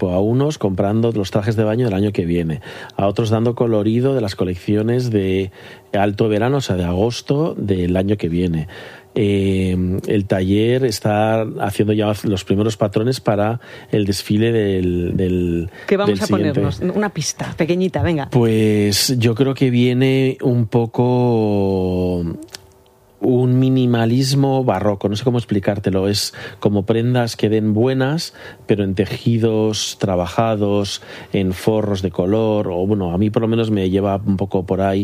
Pues a unos comprando los trajes de baño del año que viene, a otros dando colorido de las colecciones de alto verano, o sea, de agosto del año que viene. El taller está haciendo ya los primeros patrones para el desfile del ¿Qué vamos del a siguiente. ponernos? Una pista pequeñita, venga. Pues yo creo que viene un poco un minimalismo barroco, no sé cómo explicártelo, es como prendas que den buenas, pero en tejidos trabajados, en forros de color, o bueno, a mí por lo menos me lleva un poco por ahí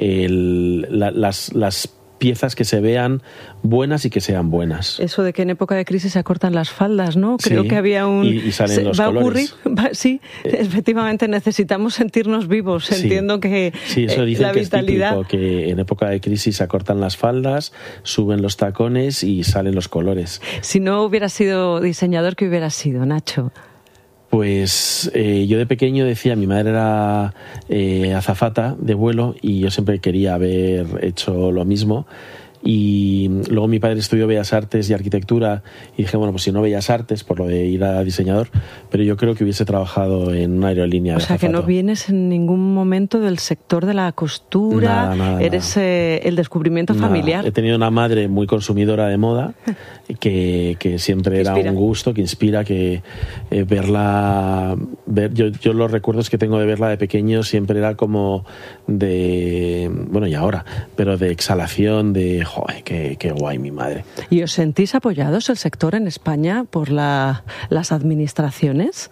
las piezas que se vean buenas y que sean buenas. Eso de que en época de crisis se acortan las faldas, ¿no? Creo que había un... Y salen los ¿va colores? a ocurrir? Sí, efectivamente necesitamos sentirnos vivos. Sí. Entiendo que sí, eso dicen la que vitalidad... es típico, que en época de crisis se acortan las faldas, suben los tacones y salen los colores. Si no hubieras sido diseñador, ¿qué hubieras sido, Nacho? Pues yo de pequeño decía, mi madre era azafata de vuelo y yo siempre quería haber hecho lo mismo. Y luego mi padre estudió Bellas Artes y Arquitectura y dije, bueno, pues si no Bellas Artes, por lo de ir a diseñador, pero yo creo que hubiese trabajado en una aerolínea de azafato. Que no vienes en ningún momento del sector de la costura, nada, eres el descubrimiento familiar. He tenido una madre muy consumidora de moda que siempre era un gusto, que inspira, que verla, yo los recuerdos que tengo de verla de pequeño siempre era como de, bueno, y ahora, pero de exhalación, de joder, qué guay mi madre. ¿Y os sentís apoyados el sector en España por las administraciones?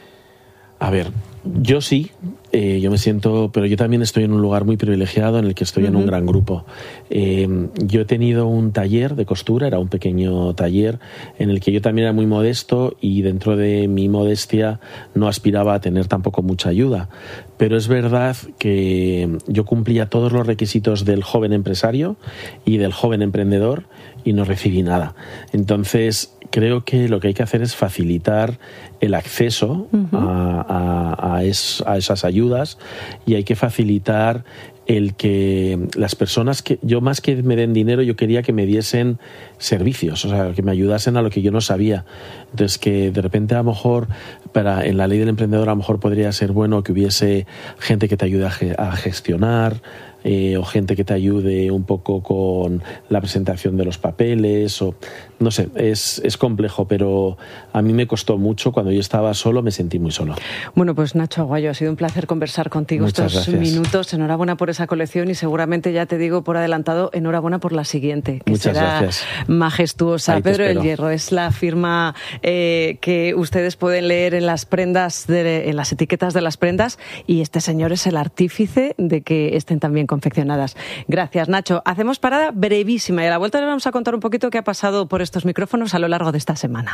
A ver, yo sí, yo me siento, pero yo también estoy en un lugar muy privilegiado en el que estoy en un gran grupo. Yo he tenido un taller de costura, era un pequeño taller en el que yo también era muy modesto y dentro de mi modestia no aspiraba a tener tampoco mucha ayuda. Pero es verdad que yo cumplía todos los requisitos del joven empresario y del joven emprendedor y no recibí nada. Entonces, creo que lo que hay que hacer es facilitar el acceso a esas ayudas y hay que facilitar el que las personas que yo más que me den dinero yo quería que me diesen servicios, o sea, que me ayudasen a lo que yo no sabía. Entonces que de repente a lo mejor en la ley del emprendedor a lo mejor podría ser bueno que hubiese gente que te ayude a gestionar o gente que te ayude un poco con la presentación de los papeles o no sé, es complejo, pero a mí me costó mucho. Cuando yo estaba solo me sentí muy solo. Bueno, pues Nacho Aguayo, ha sido un placer conversar contigo. Muchas estos gracias. Minutos. Enhorabuena por esa colección y seguramente ya te digo por adelantado, enhorabuena por la siguiente, que Muchas será gracias. Majestuosa. Ahí te Pedro espero. del Hierro es la firma que ustedes pueden leer en las prendas, en las etiquetas de las prendas, y este señor es el artífice de que estén tan bien confeccionadas. Gracias, Nacho. Hacemos parada brevísima y a la vuelta les vamos a contar un poquito qué ha pasado por estos micrófonos a lo largo de esta semana.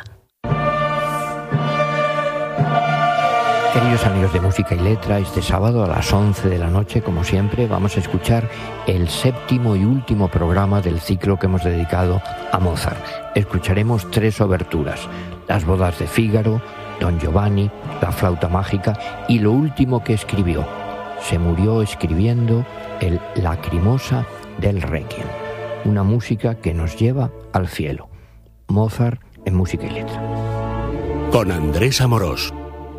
Queridos amigos de Música y Letra, este sábado a las 11 de la noche, como siempre, vamos a escuchar el 7º y último programa del ciclo que hemos dedicado a Mozart. Escucharemos 3 oberturas: Las bodas de Fígaro, Don Giovanni, La flauta mágica y lo último que escribió. Se murió escribiendo el Lacrimosa del Requiem, una música que nos lleva al cielo. Mozart en Música y Letra. Con Andrés Amorós.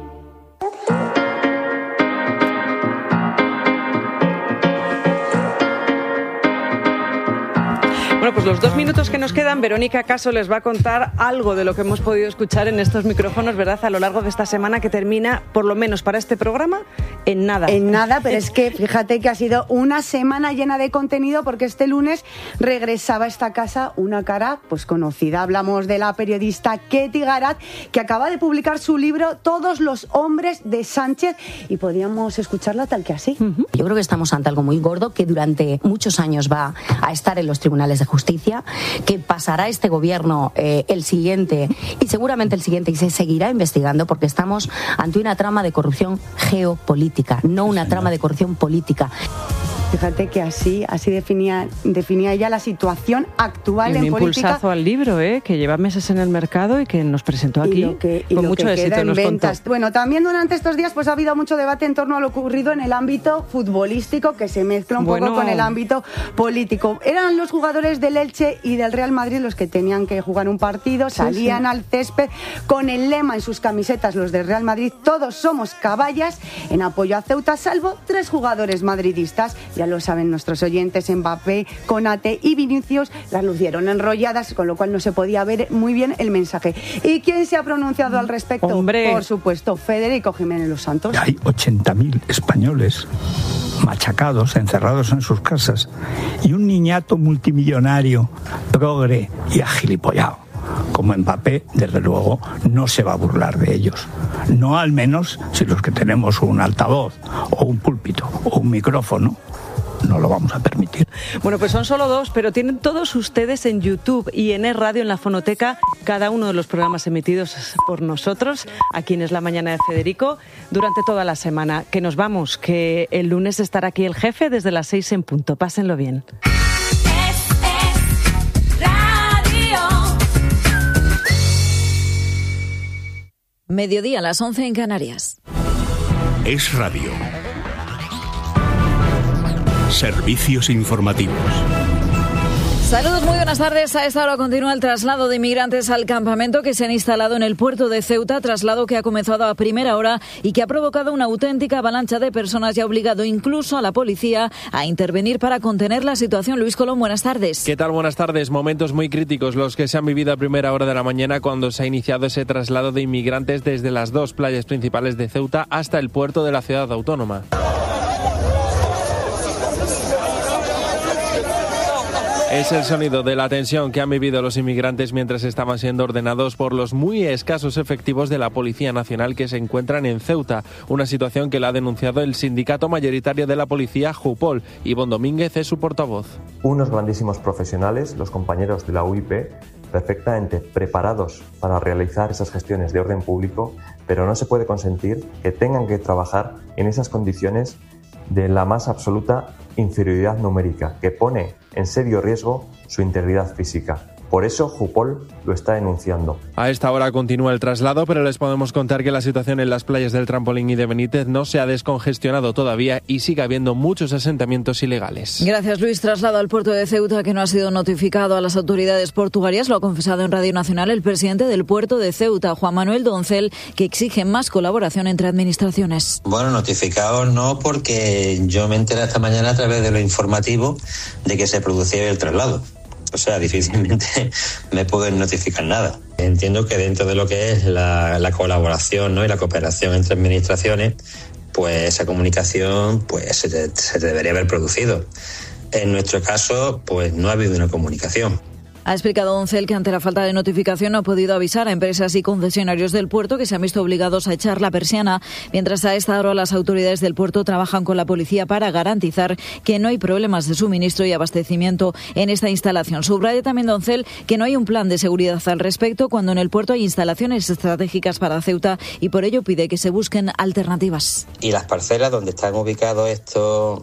Bueno, pues los 2 minutos que nos quedan, Verónica Caso les va a contar algo de lo que hemos podido escuchar en estos micrófonos, ¿verdad?, a lo largo de esta semana que termina, por lo menos para este programa, en nada. En nada, pero es que fíjate que ha sido una semana llena de contenido porque este lunes regresaba a esta casa una cara pues conocida. Hablamos de la periodista Ketty Garat, que acaba de publicar su libro Todos los hombres de Sánchez, y podríamos escucharla tal que así. Yo creo que estamos ante algo muy gordo que durante muchos años va a estar en los tribunales de justicia, que pasará este gobierno, el siguiente y seguramente el siguiente, y se seguirá investigando porque estamos ante una trama de corrupción geopolítica, no una trama de corrupción política. Fíjate que así definía ella la situación actual en política. Un impulsazo al libro, que lleva meses en el mercado y que nos presentó aquí con mucho éxito. Nos contó. Bueno, también durante estos días pues ha habido mucho debate en torno a lo ocurrido en el ámbito futbolístico, que se mezcla un poco con el ámbito político. Eran los jugadores del Elche y del Real Madrid los que tenían que jugar un partido, salían al césped con el lema en sus camisetas, los del Real Madrid: todos somos caballas, en apoyo a Ceuta, salvo 3 jugadores madridistas. Ya lo saben nuestros oyentes, Mbappé, Konaté y Vinicius las lucieron enrolladas, con lo cual no se podía ver muy bien el mensaje. ¿Y quién se ha pronunciado al respecto? ¡Hombre! Por supuesto, Federico Jiménez Los Santos. Hay 80.000 españoles machacados, encerrados en sus casas, y un niñato multimillonario, progre y agilipollado como Mbappé, desde luego, no se va a burlar de ellos. No, al menos si los que tenemos un altavoz o un púlpito o un micrófono no lo vamos a permitir. Bueno, pues son solo 2, pero tienen todos ustedes en YouTube y en E-Radio, en la fonoteca, cada uno de los programas emitidos por nosotros, aquí en Es la Mañana de Federico, durante toda la semana. Que nos vamos, que el lunes estará aquí el jefe desde las 6 en punto. Pásenlo bien. Mediodía a las 11 en Canarias. Es Radio. Servicios informativos. Saludos, muy buenas tardes. A esta hora continúa el traslado de inmigrantes al campamento que se han instalado en el puerto de Ceuta, traslado que ha comenzado a primera hora y que ha provocado una auténtica avalancha de personas y ha obligado incluso a la policía a intervenir para contener la situación. Luis Colón, buenas tardes. ¿Qué tal? Buenas tardes. Momentos muy críticos los que se han vivido a primera hora de la mañana cuando se ha iniciado ese traslado de inmigrantes desde las 2 playas principales de Ceuta hasta el puerto de la ciudad autónoma. Es el sonido de la tensión que han vivido los inmigrantes mientras estaban siendo ordenados por los muy escasos efectivos de la Policía Nacional que se encuentran en Ceuta, una situación que la ha denunciado el sindicato mayoritario de la policía, Jupol. Ivonne Domínguez es su portavoz. Unos grandísimos profesionales, los compañeros de la UIP, perfectamente preparados para realizar esas gestiones de orden público, pero no se puede consentir que tengan que trabajar en esas condiciones de la más absoluta inferioridad numérica, que pone en serio riesgo su integridad física. Por eso Jupol lo está denunciando. A esta hora continúa el traslado, pero les podemos contar que la situación en las playas del Trampolín y de Benítez no se ha descongestionado todavía y sigue habiendo muchos asentamientos ilegales. Gracias, Luis. Traslado al puerto de Ceuta que no ha sido notificado a las autoridades portuarias. Lo ha confesado en Radio Nacional el presidente del puerto de Ceuta, Juan Manuel Doncel, que exige más colaboración entre administraciones. Bueno, notificado no, porque yo me enteré esta mañana a través de lo informativo de que se producía el traslado. O sea, difícilmente me pueden notificar nada. Entiendo que dentro de lo que es la colaboración, ¿no?, y la cooperación entre administraciones, pues esa comunicación pues se debería haber producido. En nuestro caso, pues no ha habido una comunicación. Ha explicado Doncel que ante la falta de notificación no ha podido avisar a empresas y concesionarios del puerto que se han visto obligados a echar la persiana, mientras a esta hora las autoridades del puerto trabajan con la policía para garantizar que no hay problemas de suministro y abastecimiento en esta instalación. Subraya también Doncel que no hay un plan de seguridad al respecto cuando en el puerto hay instalaciones estratégicas para Ceuta y por ello pide que se busquen alternativas. Y las parcelas donde están ubicados estos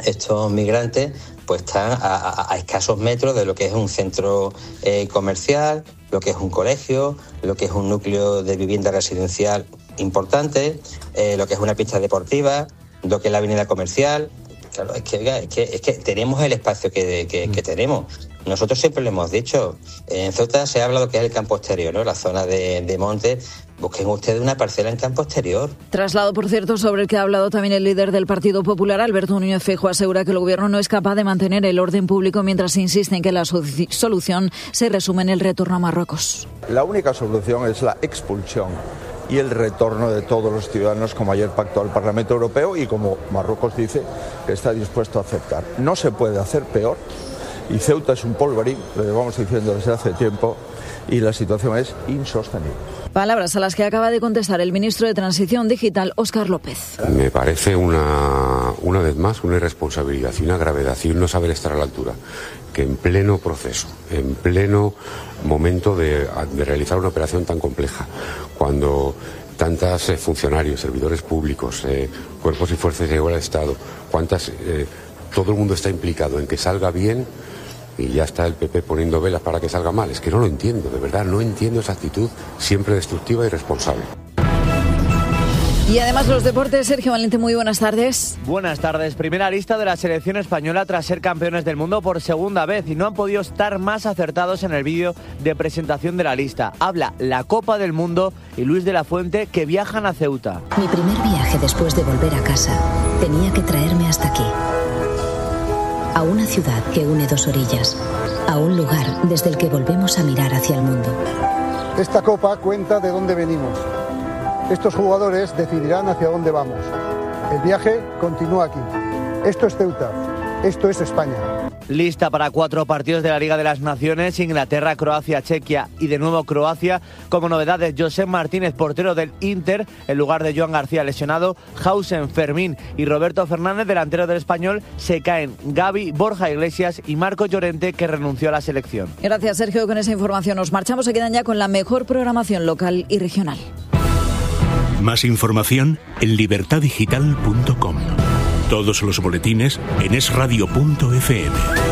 migrantes pues están a escasos metros de lo que es un centro comercial, lo que es un colegio, lo que es un núcleo de vivienda residencial importante, lo que es una pista deportiva, lo que es la avenida comercial. Claro, es que tenemos el espacio que tenemos. Nosotros siempre lo hemos dicho, en Ceuta se habla de lo que es el campo exterior, ¿no?, la zona de monte. Busquen ustedes una parcela en campo exterior. Traslado, por cierto, sobre el que ha hablado también el líder del Partido Popular, Alberto Núñez Feijóo, asegura que el Gobierno no es capaz de mantener el orden público mientras insiste en que la solución se resume en el retorno a Marruecos. La única solución es la expulsión y el retorno de todos los ciudadanos, como ayer pactó el Parlamento Europeo y como Marruecos dice que está dispuesto a aceptar. No se puede hacer peor y Ceuta es un polvorín, lo llevamos diciendo desde hace tiempo, y la situación es insostenible. Palabras a las que acaba de contestar el ministro de Transición Digital, Óscar López. Me parece una vez más una irresponsabilidad y una gravedad y un no saber estar a la altura, que en pleno proceso, en pleno momento de realizar una operación tan compleja, cuando tantos funcionarios, servidores públicos, cuerpos y fuerzas de seguridad del Estado, cuántas todo el mundo está implicado en que salga bien y ya está el PP poniendo velas para que salga mal. Es que no lo entiendo, de verdad, no entiendo esa actitud siempre destructiva y irresponsable. Y además los deportes, Sergio Valente, muy buenas tardes. Buenas tardes. Primera lista de la selección española tras ser campeones del mundo por segunda vez y no han podido estar más acertados en el vídeo de presentación de la lista. Habla la Copa del Mundo y Luis de la Fuente, que viajan a Ceuta. Mi primer viaje después de volver a casa tenía que traerme hasta aquí. A una ciudad que une dos orillas. A un lugar desde el que volvemos a mirar hacia el mundo. Esta Copa cuenta de dónde venimos. Estos jugadores decidirán hacia dónde vamos. El viaje continúa aquí. Esto es Ceuta. Esto es España. Lista para 4 partidos de la Liga de las Naciones: Inglaterra, Croacia, Chequia y de nuevo Croacia. Como novedades, Josep Martínez, portero del Inter, en lugar de Joan García lesionado. Hausen, Fermín y Roberto Fernández, delantero del Español. Se caen Gavi, Borja Iglesias y Marco Llorente, que renunció a la selección. Gracias, Sergio. Con esa información nos marchamos. Se quedan ya con la mejor programación local y regional. Más información en libertadigital.com. Todos los boletines en esradio.fm.